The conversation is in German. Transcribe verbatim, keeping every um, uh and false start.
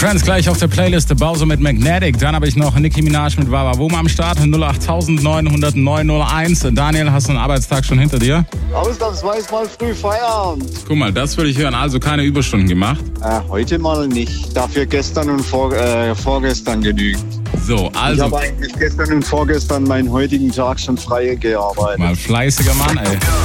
Trends gleich auf der Playliste. Bowser mit Magnetic. Dann habe ich noch Nicki Minaj mit Wawa Woma am Start. null acht neun null null neun null eins. Daniel, hast du einen Arbeitstag schon hinter dir? Ausnahmsweise mal früh Feierabend. Guck mal, das würde ich hören. Also keine Überstunden gemacht? Äh, heute mal nicht. Dafür gestern und vor, äh, vorgestern genügt. So, also... Ich habe eigentlich gestern und vorgestern meinen heutigen Tag schon frei gearbeitet. Mal fleißiger Mann, ey.